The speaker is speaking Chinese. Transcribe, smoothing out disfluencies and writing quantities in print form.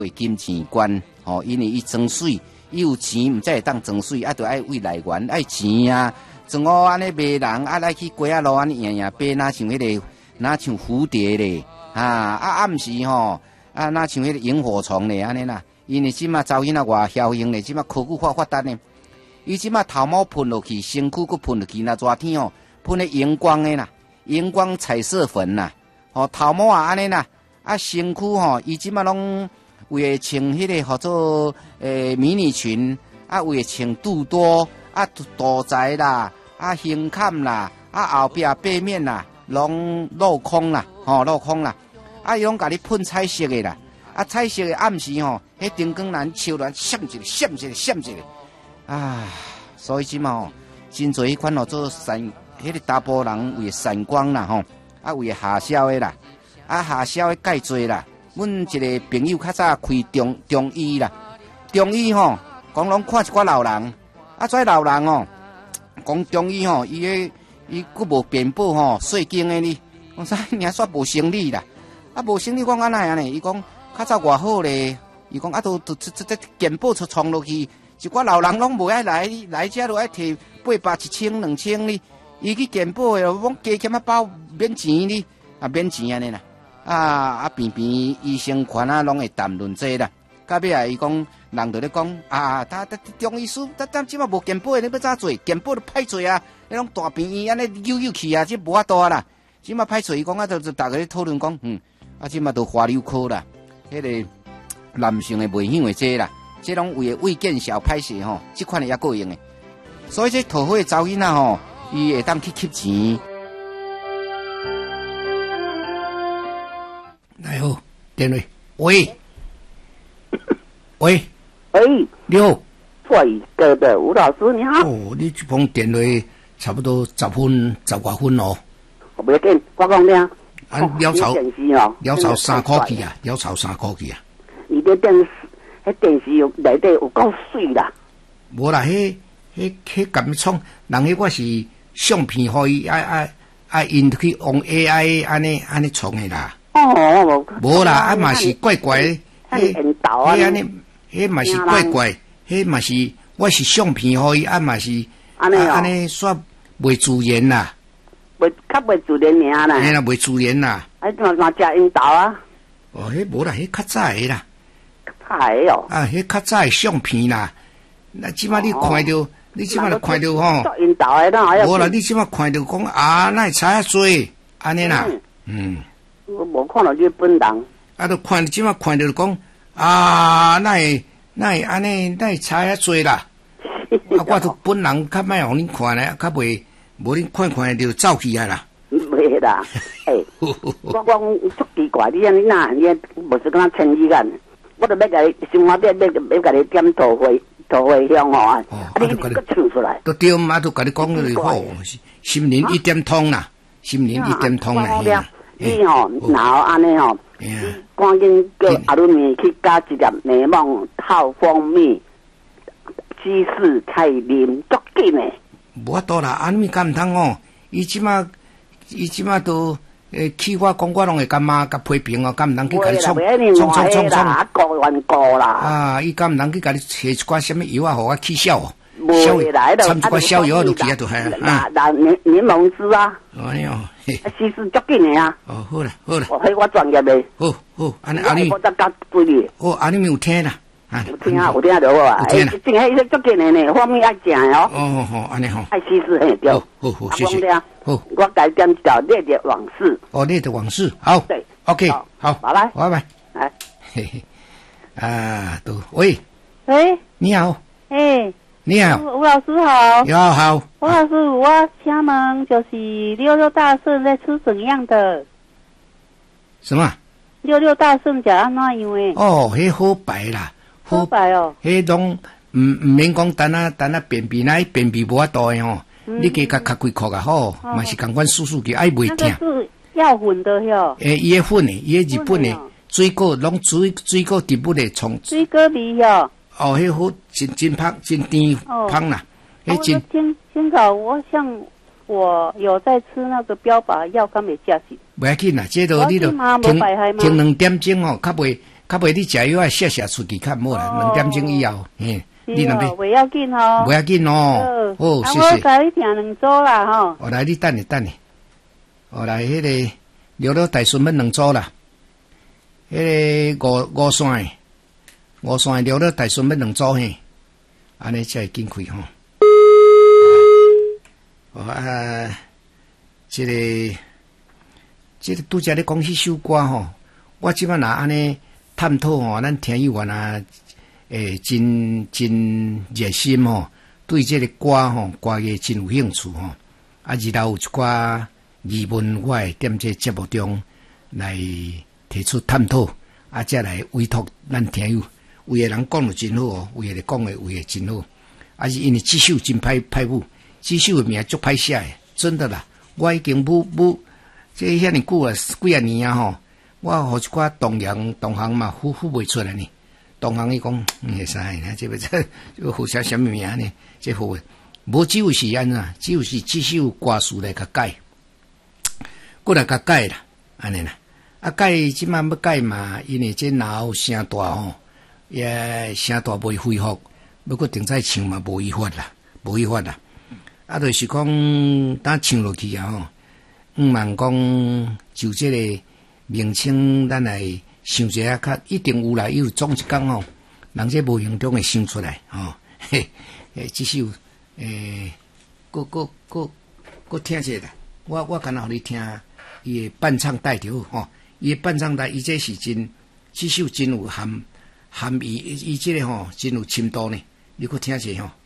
为金钱观，因为伊装水，伊有钱，毋才会当装水，啊，着爱为来源，爱钱啊，装哦安尼卖人，啊来去街仔路安尼样飞，哪像迄个，哪像蝴蝶咧，暗时哪像迄个萤火虫咧安尼啦，因为即马查某囡仔外嚣张咧，即马科技发达咧，伊即马头毛喷落去，身躯佫喷落去，那热天喷咧荧光诶啦，荧光彩色粉啦，头毛啊安尼啦，啊身躯伊即马拢。为穿迄个叫做迷你裙，啊为穿肚多，啊肚仔啦，啊胸坎啦，啊后壁背面啦，拢镂空啦，镂空啦，啊伊拢甲你喷彩色的啦，啊彩色的暗时迄灯光蓝树蓝闪一个闪一个闪一个，啊，所以即嘛真侪迄款做闪，迄个查甫人为闪光啦啊为下销的啦，啊下销的介侪啦。阮一个朋友较早开中医啦，中医讲拢看一寡老人，啊，跩老人讲中医伊佫无遍布细经的哩，讲啥尔煞无生理啦，啊无生理讲安那样呢？伊讲较早偌好咧，伊讲啊都这健保出冲落去，一寡老人拢无爱来遮都爱摕800、1000、2000哩，伊去健保的，讲加减啊包免钱哩，啊免钱安尼啦。偏医生权拢会谈论这啦。到尾伊讲，人就咧讲他中医师，但即马无健保的，你要怎做？健保都歹做啊！你拢大病院安尼扭去啊，这无法度啊啦。即马歹做，伊讲就大家咧讨论讲，即马都花柳科啦，迄个男性的袂响的这啦，这拢为胃见小歹势这款的也够用的。所以这讨好的查某囡仔伊会当去吸钱。 来好，电话，喂，喂，你好， 帅哥的吴老师你好。 你这封电话差不多10分10外分哦。 不要紧，我讲听。 了炒3块去啊，了炒3块去啊。 你的电视内底有够水啦。 无啦，迄咁创，人迄我是相片可以因去用 AI 安尼创的啦。无啦，嘛是怪怪，迄嘛是怪怪，迄嘛是我是相片可以，嘛是安尼煞袂自然啦， 袂自然尔啦， 嘿啦，袂自然啦， 嘛食樱桃啊， 迄无啦，迄较早的啦，迄较早的相片啦，那即马你看到，你即马就看到樱桃的啦， 无啦，你即马看到讲那差啊多，安尼啦， 我无看到你本人。 都看即马看到讲那会安尼，那会差遐多啦。我都本人较莫互恁看咧，较袂无恁看就走去啊啦。 袂啦，我讲足奇怪，你哪你无是讲千里眼，我都要甲你生活要甲你点桃花香你个唱出来。 都对嘛，都甲你讲了好，心灵一点通啦，心灵一点通啦。 你然后安尼赶紧叫阿鲁米去加一粒柠檬泡蜂蜜，芝士菜啉足紧的。 无法度啦，阿鲁米敢毋通伊即马都去我讲我拢会感觉甲批评敢毋通去甲你创啦。伊敢毋通去甲你摕一寡什么药互我起效掺一寡小药落去就系柠檬汁啊。其实足紧的啊！ 好啦， 迄我专业的。 好，安尼阿你， 我再加注意。 阿你有听啦？ 有听到无啊？真系迄足紧的呢，方面爱食的哦。好，安尼好。 爱试试嘿，对。 好，谢谢。好， 我改点叫烈的往事。 烈的往事，好。对 ，OK，好， 拜拜。 来， 喂，你好。你好， 吴老师好。 好。 吴老师，我请问就是66大顺在吃怎样的？ 什么 ？66大顺食安怎样诶？ 迄好白啦， 好白哦。 迄种唔免讲等啊便秘无法度诶你加较几箍啊好，嘛是共款输去爱袂疼。 那个是药粉的哟。 伊诶粉诶，伊诶日本诶水果拢水果植物诶从。 水果味哟。 迄好真芳，真甜芳啦。 清早我有在吃那个标靶药，敢袂食是？ 袂要紧啦，这都你都停2点钟较较袂你食药啊，歇出去较好啦。2点钟以后，嘿，你那边袂要紧吼， 不要紧哦。哦，谢谢。 我甲你订2组啦吼。 我来，你等你。我来，迄个聊聊大顺门2组啦。迄个五线聊聊大顺门2组嘿，安尼才会紧开吼。这个拄则咧讲迄首歌吼，我即摆若安尼探讨吼，咱听友员真热心吼，对这个歌吼，歌艺真有兴趣吼。啊，日后有一寡疑问，我会踮这节目中来提出探讨，啊，再来委托咱听友。有的人讲得真好哦，有的讲的有的真好，啊是因为这首真歹舞，这首的名足歹写的，真的啦。我已经舞这遐尼久啊，几啊年啊吼，我互一寡同行嘛，呼袂出来呢。同行伊讲会使，这互写什么名呢？这好诶，无只有是安怎，只有是这首歌词来甲改，过来甲改啦，安尼啦。啊改即摆要改嘛，因为这闹声大吼。也声大未恢复，要搁定再唱嘛无违法啦。啊，就是讲当唱落去啊吼，茫讲就这个名称，咱来想一下，较一定有啦，有总一天吼，人这无形中会想出来吼。这首搁听者啦，我敢若互你听伊的伴唱带着吼，伊的伴唱带，伊这是真，这首真有含义，伊这个吼真有深度呢，你搁听者吼。